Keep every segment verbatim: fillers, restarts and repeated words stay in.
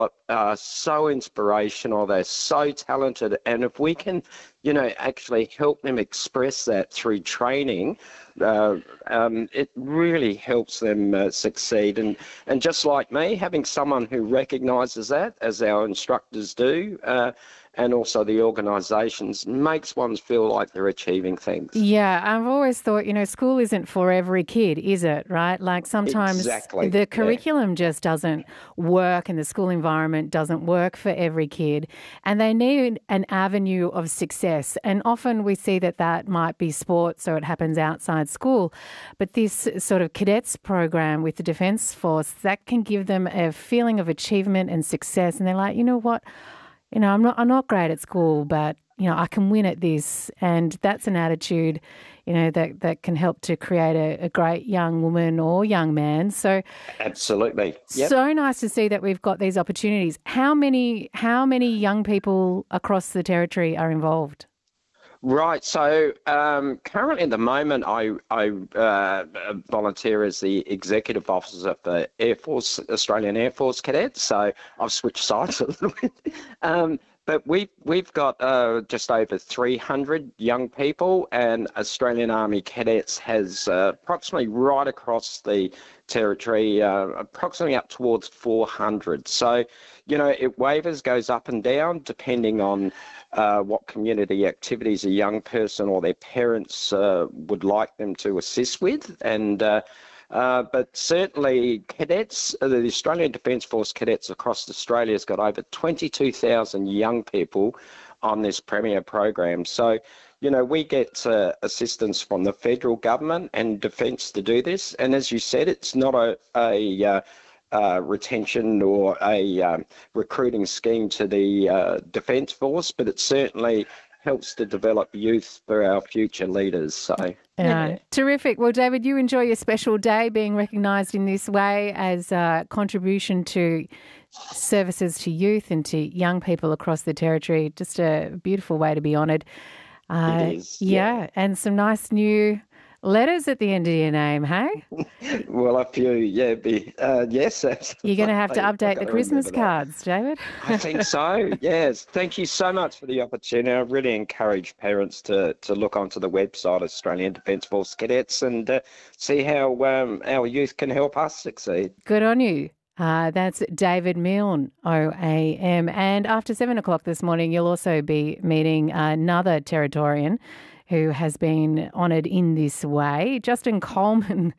uh, so inspirational. They're so talented. And if we can, you know, actually help them express that through training, uh, um, it really helps them uh, succeed. And, and just like me, having someone who recognises that, as our instructors do, uh, and also the organisations, makes one feel like they're achieving things. Yeah, I've always thought, you know, school isn't for every kid, is it, right? Like sometimes Exactly. the Yeah. curriculum just doesn't work and the school environment doesn't work for every kid, and they need an avenue of success. And often we see that that might be sports, so it happens outside school. But this sort of cadets program with the Defence Force, that can give them a feeling of achievement and success. And they're like, you know what? You know, I'm not I'm not great at school, but, you know, I can win at this. And that's an attitude, you know, that, that can help to create a, a great young woman or young man. So Absolutely. Yep. So nice to see that we've got these opportunities. How many how many young people across the territory are involved? Right. So um, currently, at the moment, I I uh, volunteer as the executive officer for Air Force, Australian Air Force Cadets. So I've switched sides a little bit. Um, but we we've got uh, just over three hundred young people, and Australian Army Cadets has uh, approximately right across the territory, uh, approximately up towards four hundred. So, you know, it wavers, goes up and down depending on uh, what community activities a young person or their parents uh, would like them to assist with. And uh, uh, but certainly cadets, uh, the Australian Defence Force cadets across Australia has got over twenty-two thousand young people on this premier program. So, you know, we get uh, assistance from the federal government and Defence to do this. And as you said, it's not a, a uh, uh, retention or a um, recruiting scheme to the uh, Defence Force, but it certainly helps to develop youth for our future leaders. So, yeah. Uh, terrific. Well, David, you enjoy your special day being recognised in this way as a contribution to services to youth and to young people across the territory. Just a beautiful way to be honoured. Uh, it is. Yeah, yeah, and some nice new letters at the end of your name, hey? Well, a few, yeah, be, uh, yes. Absolutely. You're going to have to update the Christmas cards, David. I think so, yes. Thank you so much for the opportunity. I really encourage parents to, to look onto the website, Australian Defence Force Cadets, and uh, see how um, our youth can help us succeed. Good on you. Uh, that's David Milne, O A M. And after seven o'clock this morning, you'll also be meeting another Territorian who has been honoured in this way. Justin Coleman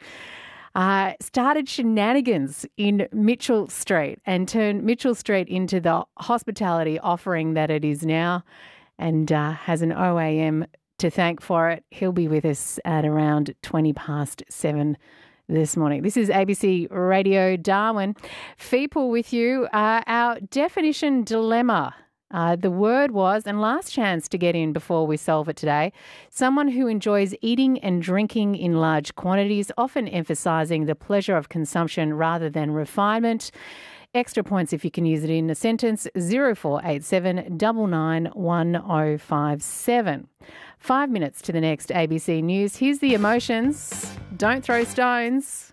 uh, started shenanigans in Mitchell Street and turned Mitchell Street into the hospitality offering that it is now, and uh, has an O A M to thank for it. He'll be with us at around twenty past seven this morning. This is A B C Radio Darwin. Feeple with you. Uh, our definition dilemma. Uh, the word was, and last chance to get in before we solve it today, someone who enjoys eating and drinking in large quantities, often emphasising the pleasure of consumption rather than refinement. Extra points if you can use it in a sentence. zero four eight seven nine nine one zero five seven. Five minutes to the next A B C News. Here's the emotions. Don't throw stones.